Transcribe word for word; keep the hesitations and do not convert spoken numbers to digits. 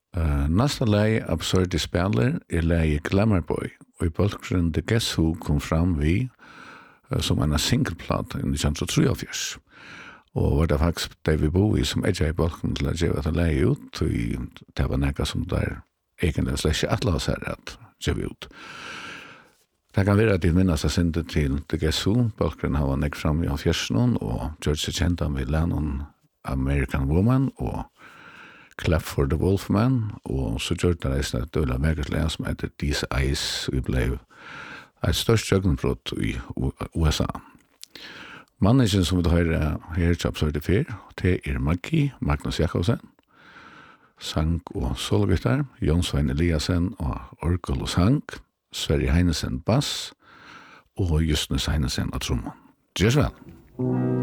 Uh, Nästa lei Absurd Spelar er lei Glamourboy, og i bolkren The Guess Who kom fram vi uh, som en singleplata i nitjan trettiotre. Og var det faktisk David Bowie som er i bolken til å gjøre det lei ut, og det var nekka som der egentlig slett ikke atla oss her at gjøre ut. Det kan være at de minnes jeg sendte til The Guess Who, bolkren har nekk fram i fjørsen, og George seg kjent han ved Lennon American Woman, og Clap for the Wolfman, og så gjør det reisende et døyla megaslea som heter These Eyes, og vi ble et størst jøggenbrott i U S A. Mannesen som vi hører her til Absurd fyr, det er Maggi, Magnus Jakobsen, sang og sologitar, Jon Svein Eliasen og orgel og sang, Sverre Heinesen bass, og Justnes Heinesen av trommen. Gjør så vel!